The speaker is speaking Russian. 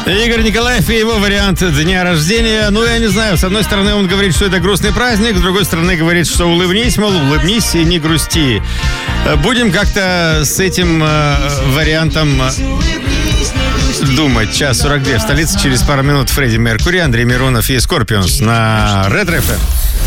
Игорь Николаев и его вариант дня рождения. Ну, я не знаю, с одной стороны он говорит, что это грустный праздник, с другой стороны говорит, что улыбнись, мол, улыбнись и не грусти. Будем как-то с этим вариантом думать. Час 42 в столице, через пару минут Фредди Меркьюри, Андрей Миронов и Скорпионс на Red FM.